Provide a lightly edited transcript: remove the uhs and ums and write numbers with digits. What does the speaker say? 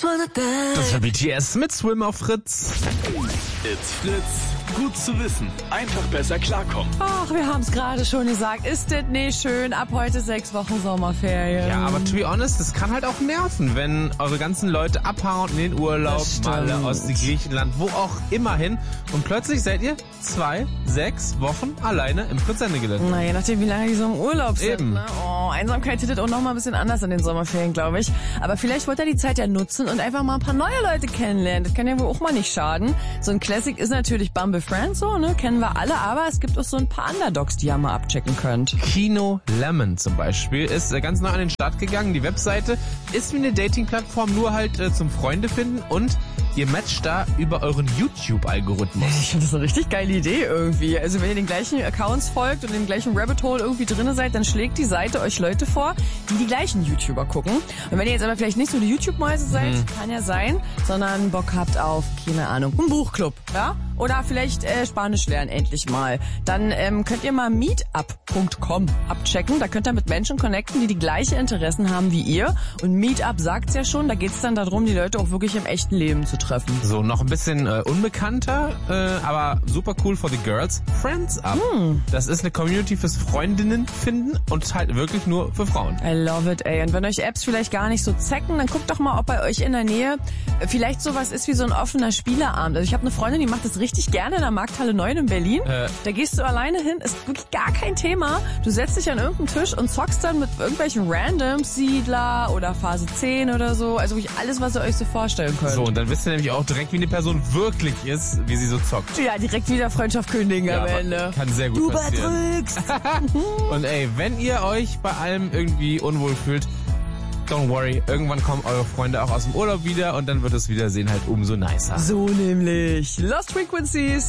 Das war BTS mit Swim auf Fritz. It's Fritz. Gut zu wissen. Einfach besser klarkommen. Ach, wir haben es gerade schon gesagt. Ist das nicht schön? Ab heute 6 Wochen Sommerferien. Ja, aber to be honest, das kann halt auch nerven, wenn eure ganzen Leute abhauen in den Urlaub, Malle, Ostsee, Griechenland, wo auch immer hin. Und plötzlich seid ihr 6 Wochen alleine im Fritz-Sendegelände. Na, je nachdem, wie lange die so im Urlaub sind. Eben. Ne? Oh, Einsamkeit hittet auch noch mal ein bisschen anders in den Sommerferien, glaube ich. Aber vielleicht wollt ihr die Zeit ja nutzen und einfach mal ein paar neue Leute kennenlernen. Das kann ja wohl auch mal nicht schaden. So ein Classic ist natürlich Bumble Friends, so, ne? Kennen wir alle. Aber es gibt auch so ein paar Underdogs, die ihr mal abchecken könnt. Kino Lemon zum Beispiel ist ganz neu an den Start gegangen. Die Webseite ist wie eine Dating-Plattform, nur halt zum Freunde finden und ihr matcht da über euren YouTube-Algorithmus. Ich finde das eine richtig geile Idee irgendwie. Also wenn ihr den gleichen Accounts folgt und im gleichen Rabbit Hole irgendwie drinne seid, dann schlägt die Seite euch Leute vor, die gleichen YouTuber gucken. Und wenn ihr jetzt aber vielleicht nicht so die YouTube-Mäuse seid, kann ja sein, sondern Bock habt auf, keine Ahnung, einen Buchclub, ja? Oder vielleicht Spanisch lernen endlich mal. Dann könnt ihr mal meetup.com abchecken. Da könnt ihr mit Menschen connecten, die gleiche Interessen haben wie ihr. Und Meetup sagt's ja schon, da geht's dann darum, die Leute auch wirklich im echten Leben zu treffen. So, noch ein bisschen unbekannter, aber super cool for the girls. Friends Up. Das ist eine Community fürs Freundinnen finden und halt wirklich nur für Frauen. I love it, ey. Und wenn euch Apps vielleicht gar nicht so zecken, dann guckt doch mal, ob bei euch in der Nähe vielleicht sowas ist wie so ein offener Spieleabend. Also ich habe eine Freundin, die macht das richtig gerne in der Markthalle 9 in Berlin. Da gehst du alleine hin, ist wirklich gar kein Thema. Du setzt dich an irgendeinen Tisch und zockst dann mit irgendwelchen Randoms, Siedler oder Phase 10 oder so. Also wirklich alles, was ihr euch so vorstellen könnt. So, und dann wisst ihr nämlich auch direkt, wie eine Person wirklich ist, wie sie so zockt. Ja, direkt wieder Freundschaft kündigen am Ende. Kann sehr gut passieren. Betrügst. Und ey, wenn ihr euch bei allem irgendwie unwohl fühlt, don't worry, irgendwann kommen eure Freunde auch aus dem Urlaub wieder und dann wird das Wiedersehen halt umso nicer. So nämlich. Lost Frequencies.